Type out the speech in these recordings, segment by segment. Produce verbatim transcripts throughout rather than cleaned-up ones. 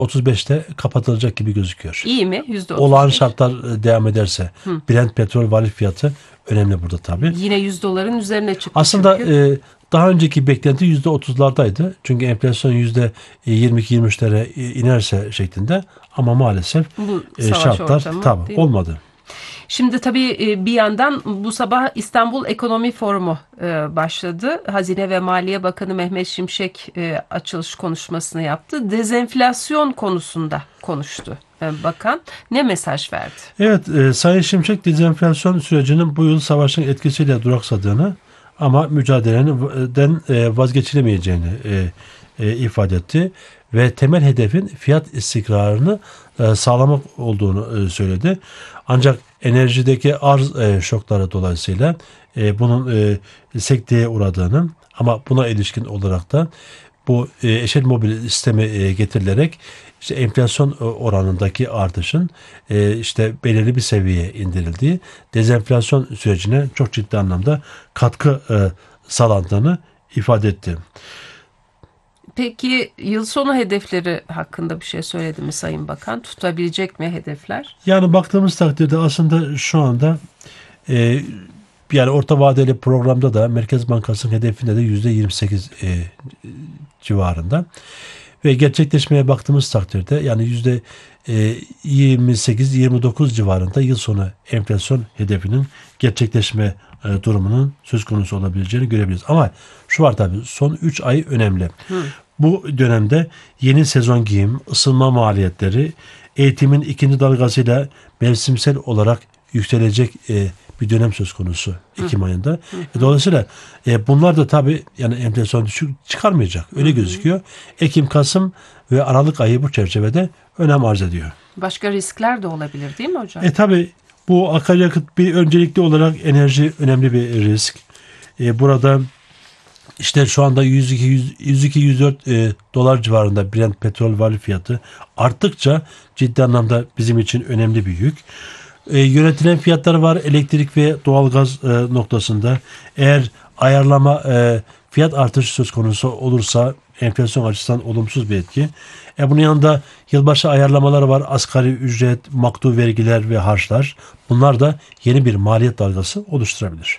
otuz beşte kapatılacak gibi gözüküyor. İyi mi? yüzde otuz beş. Olağan şartlar e, devam ederse. Hı. Brent petrol varil fiyatı önemli burada tabii. Yine yüz doların üzerine çıktı Aslında çünkü. e, daha önceki beklenti yüzde otuzlardaydı. Çünkü enflasyon yüzde yirmi iki yirmi üçlere inerse şeklinde. Ama maalesef Bu e, savaş şartlar ortamı, tabii değil mi? olmadı. Şimdi tabii e, bir yandan bu sabah İstanbul Ekonomi Forumu e, başladı. Hazine ve Maliye Bakanı Mehmet Şimşek e, açılış konuşmasını yaptı. Dezenflasyon konusunda konuştu e, bakan. Ne mesaj verdi? Evet, e, Sayın Şimşek dezenflasyon sürecinin bu yıl savaşın etkisiyle duraksadığını ama mücadeleden e, vazgeçilemeyeceğini e, e, ifade etti ve temel hedefin fiyat istikrarını e, sağlamak olduğunu e, söyledi. Ancak enerjideki arz e, şokları dolayısıyla e, bunun e, sekteye uğradığını ama buna ilişkin olarak da bu e, eşit mobil sistemi e, getirilerek işte enflasyon oranındaki artışın e, işte belirli bir seviyeye indirildiği dezenflasyon sürecine çok ciddi anlamda katkı e, sağlandığını ifade etti. Peki yıl sonu hedefleri hakkında bir şey söyledi mi Sayın Bakan? Tutabilecek mi hedefler? Yani baktığımız takdirde aslında şu anda e, yani orta vadeli programda da Merkez Bankası'nın hedefinde de yüzde yirmi sekiz e, civarında. Ve gerçekleşmeye baktığımız takdirde yani yüzde yirmi sekiz yirmi dokuz civarında yıl sonu enflasyon hedefinin gerçekleşme e, durumunun söz konusu olabileceğini görebiliriz. Ama şu var tabii, son üç ay önemli. Hı. Bu dönemde yeni sezon giyim, ısınma maliyetleri, eğitimin ikinci dalgasıyla mevsimsel olarak yükselecek e, bir dönem söz konusu Ekim Hı. ayında. Hı hı. Dolayısıyla e, bunlar da tabii yani enflasyon düşük çıkarmayacak. Öyle Hı hı. gözüküyor. Ekim, Kasım ve Aralık ayı bu çerçevede önem arz ediyor. Başka riskler de olabilir değil mi hocam? E tabii bu akaryakıt bir öncelikli olarak enerji önemli bir risk. E, burada işte şu anda yüz iki yüz dört e, dolar civarında Brent petrol varil fiyatı arttıkça ciddi anlamda bizim için önemli bir yük. E, yönetilen fiyatlar var elektrik ve doğalgaz e, noktasında. Eğer ayarlama e, fiyat artışı söz konusu olursa enflasyon açısından olumsuz bir etki. E, bunun yanında yılbaşı ayarlamaları var. Asgari ücret, maktu vergiler ve harçlar. Bunlar da yeni bir maliyet dalgası oluşturabilir.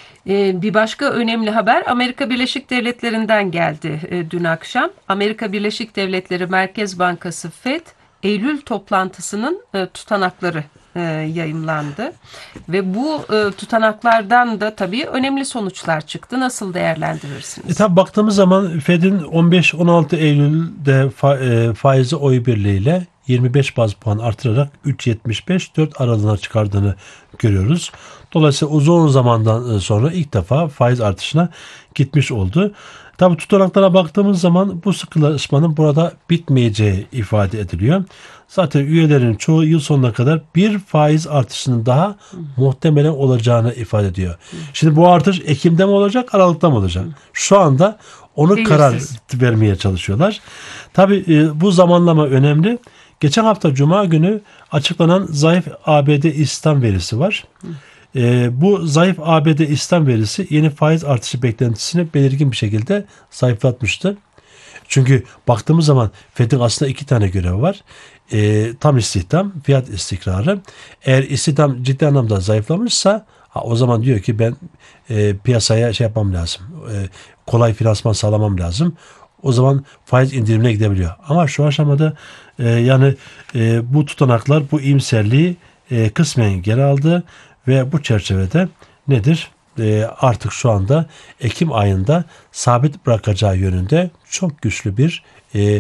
Bir başka önemli haber Amerika Birleşik Devletleri'nden geldi dün akşam. Amerika Birleşik Devletleri Merkez Bankası Fed Eylül toplantısının tutanakları yayımlandı. Ve bu tutanaklardan da tabii önemli sonuçlar çıktı. Nasıl değerlendirirsiniz? E tabi baktığımız zaman Fed'in on beş on altı Eylül'de fa- faizi oy birliğiyle yirmi beş baz puan artırarak üç yetmiş beş dört aralığına çıkardığını görüyoruz. Dolayısıyla uzun zamandan sonra ilk defa faiz artışına gitmiş oldu. Tabii tutanaklara baktığımız zaman bu sıkılaşmanın burada bitmeyeceği ifade ediliyor. Zaten üyelerin çoğu yıl sonuna kadar bir faiz artışının daha Hı. muhtemelen olacağını ifade ediyor. Hı. Şimdi bu artış Ekim'de mi olacak, Aralık'ta mı olacak? Hı. Şu anda onu Belirsiz. karar vermeye çalışıyorlar. Tabii e, bu zamanlama önemli. Geçen hafta Cuma günü açıklanan zayıf A B D istihdam verisi var. Hı. E, bu zayıf A B D istihdam verisi yeni faiz artışı beklentisini belirgin bir şekilde zayıflatmıştı. Çünkü baktığımız zaman Fed'in aslında iki tane görevi var. E, tam istihdam, fiyat istikrarı. Eğer istihdam ciddi anlamda zayıflamışsa ha, o zaman diyor ki ben e, piyasaya şey yapmam lazım. E, kolay finansman sağlamam lazım. O zaman faiz indirimine gidebiliyor. Ama şu aşamada e, yani e, bu tutanaklar bu iyimserliği e, kısmen geri aldı ve bu çerçevede nedir? E, artık şu anda Ekim ayında sabit bırakacağı yönünde çok güçlü bir e, e,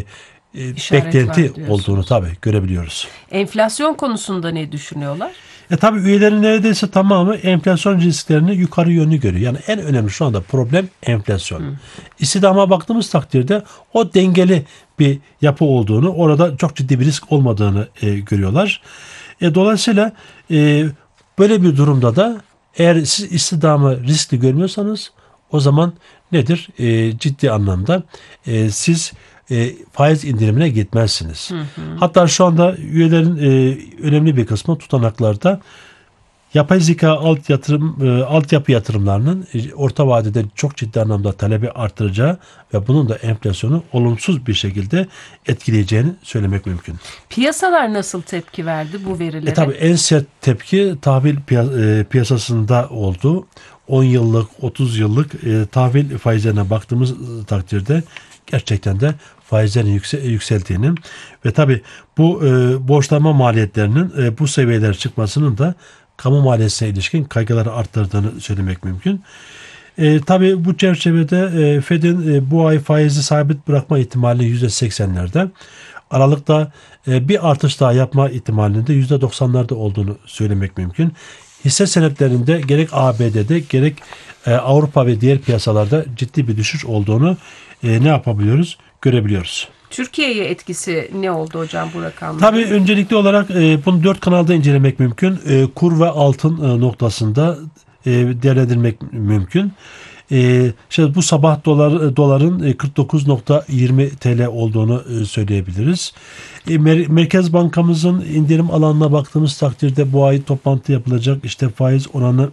beklenti olduğunu tabii görebiliyoruz. Enflasyon konusunda ne düşünüyorlar? E tabii üyelerin neredeyse tamamı enflasyon risklerini yukarı yönlü görüyor. Yani en önemli şu anda problem enflasyon. Hı. İstihdama baktığımız takdirde o dengeli bir yapı olduğunu, orada çok ciddi bir risk olmadığını e, görüyorlar. E, dolayısıyla e, böyle bir durumda da eğer siz istihdamı riskli görmüyorsanız o zaman nedir? E, ciddi anlamda e, siz e, faiz indirimine gitmezsiniz. Hı hı. Hatta şu anda üyelerin e, önemli bir kısmı tutanaklarda yapay zeka alt yatırım e, altyapı yatırımlarının e, orta vadede çok ciddi anlamda talebi artıracağı ve bunun da enflasyonu olumsuz bir şekilde etkileyeceğini söylemek mümkün. Piyasalar nasıl tepki verdi bu verilere? E tabii en sert tepki tahvil piya- e, piyasasında oldu. on yıllık, otuz yıllık e, tahvil faizlerine baktığımız takdirde gerçekten de faizlerin yükse, yükseldiğini ve tabii bu e, borçlanma maliyetlerinin e, bu seviyelere çıkmasının da kamu maliyesine ilişkin kaygıları arttırdığını söylemek mümkün. E, tabii bu çerçevede e, Fed'in e, bu ay faizi sabit bırakma ihtimali yüzde seksenlerde. Aralıkta e, bir artış daha yapma ihtimalinin de yüzde doksanlarda olduğunu söylemek mümkün. Hisse senetlerinde gerek A B D'de gerek e, Avrupa ve diğer piyasalarda ciddi bir düşüş olduğunu e, ne yapabiliyoruz? Görebiliyoruz. Türkiye'ye etkisi ne oldu hocam bu rakamlar? Tabii öncelikli olarak e, bunu dört kanalda incelemek mümkün. E, kur ve altın e, noktasında e, değerlendirmek mümkün. E, işte bu sabah dolar doların e, kırk dokuz nokta yirmi T L olduğunu e, söyleyebiliriz. E, Mer- Merkez Bankamızın indirim alanına baktığımız takdirde bu ay toplantı yapılacak. İşte faiz oranı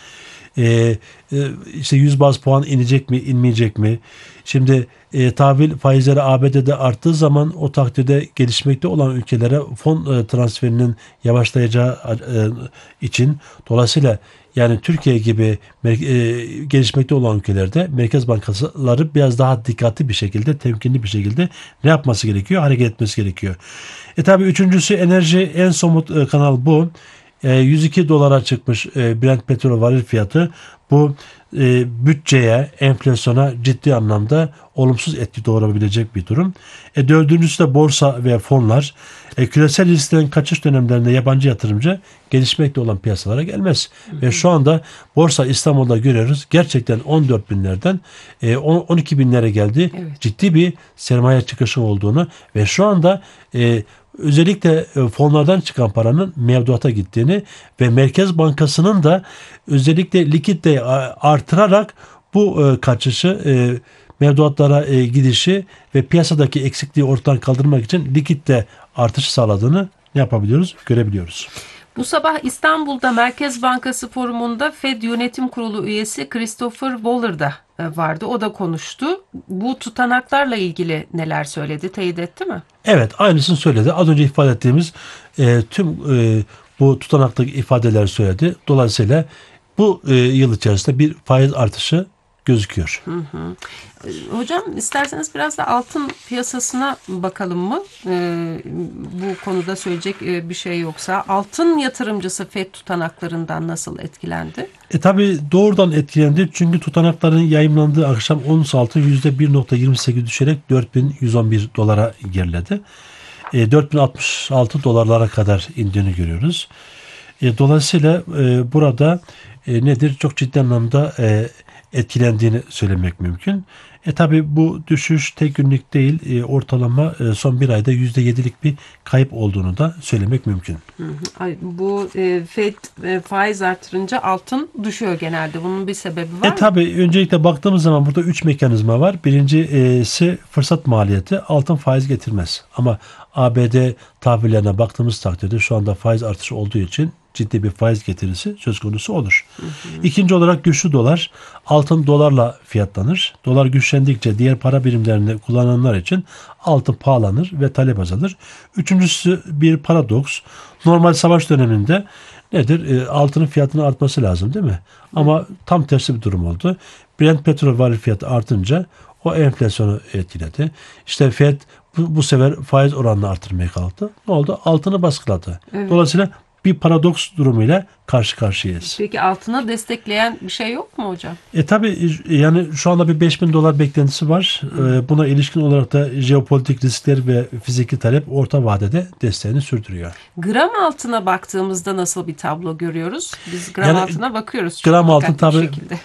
e, e, işte yüz baz puan inecek mi, inmeyecek mi? Şimdi e, tahvil faizleri A B D'de arttığı zaman o takdirde gelişmekte olan ülkelere fon e, transferinin yavaşlayacağı e, için dolayısıyla yani Türkiye gibi mer- e, gelişmekte olan ülkelerde merkez bankaları biraz daha dikkatli bir şekilde, temkinli bir şekilde ne yapması gerekiyor? Hareket etmesi gerekiyor. E tabi üçüncüsü enerji, en somut e, kanal bu. E, yüz iki dolara çıkmış e, Brent petrol varil fiyatı. Bu e, bütçeye, enflasyona ciddi anlamda olumsuz etki doğurabilecek bir durum. E, dördüncüsü de borsa ve fonlar. E, küresel risklerin kaçış dönemlerinde yabancı yatırımcı gelişmekte olan piyasalara gelmez. Hı hı. Ve şu anda borsa İstanbul'da görüyoruz. Gerçekten on dört binlerden e, on iki binlere geldi. Evet. Ciddi bir sermaye çıkışı olduğunu ve şu anda e, özellikle fonlardan çıkan paranın mevduata gittiğini ve Merkez Bankası'nın da özellikle likiditeyi artırarak bu kaçışı, mevduatlara gidişi ve piyasadaki eksikliği ortadan kaldırmak için likidite artışı sağladığını ne yapabiliyoruz? Görebiliyoruz. Bu sabah İstanbul'da Merkez Bankası forumunda Fed Yönetim Kurulu üyesi Christopher Waller da vardı. O da konuştu. Bu tutanaklarla ilgili neler söyledi? Teyit etti mi? Evet, aynısını söyledi. Az önce ifade ettiğimiz e, tüm e, bu tutanaktaki ifadeler söyledi. Dolayısıyla bu e, yıl içerisinde bir faiz artışı gözüküyor. Hı hı. Hocam isterseniz biraz da altın piyasasına bakalım mı? Ee, bu konuda söyleyecek bir şey yoksa. Altın yatırımcısı Fed tutanaklarından nasıl etkilendi? E tabi doğrudan etkilendi. Çünkü tutanakların yayımlandığı akşam ons altın yüzde bir nokta yirmi sekiz düşerek dört bin yüz on bir dolara geriledi. E, dört bin altmış altı dolarlara kadar indiğini görüyoruz. E, dolayısıyla e, burada e, nedir? Çok ciddi anlamda e, etkilendiğini söylemek mümkün. E tabi bu düşüş tek günlük değil, e, ortalama e, son bir ayda yüzde yedilik bir kayıp olduğunu da söylemek mümkün. Hı hı. Ay, bu e, Fed e, faiz artırınca altın düşüyor genelde. Bunun bir sebebi var e mı? Tabi öncelikle baktığımız zaman burada üç mekanizma var. Birincisi fırsat maliyeti. Altın faiz getirmez. Ama A B D tahvillerine baktığımız takdirde şu anda faiz artışı olduğu için ciddi bir faiz getirisi söz konusu olur. Hı hı. İkinci olarak güçlü dolar. Altın dolarla fiyatlanır. Dolar güçlendikçe diğer para birimlerini kullananlar için altın pahalanır ve talep azalır. Üçüncüsü bir paradoks. Normal savaş döneminde nedir? E, altının fiyatının artması lazım değil mi? Hı. Ama tam tersi bir durum oldu. Brent petrol varil fiyatı artınca o enflasyonu etkiledi. İşte Fed bu, bu sefer faiz oranını artırmaya kalktı. Ne oldu? Altını baskıladı. Evet. Dolayısıyla bir paradoks durumuyla karşı karşıyayız. Peki altına destekleyen bir şey yok mu hocam? E tabi yani şu anda bir beş bin dolar beklentisi var. E, buna ilişkin olarak da jeopolitik riskler ve fiziki talep orta vadede desteğini sürdürüyor. Gram altına baktığımızda nasıl bir tablo görüyoruz? Biz gram yani, altına bakıyoruz. Gram altın tabi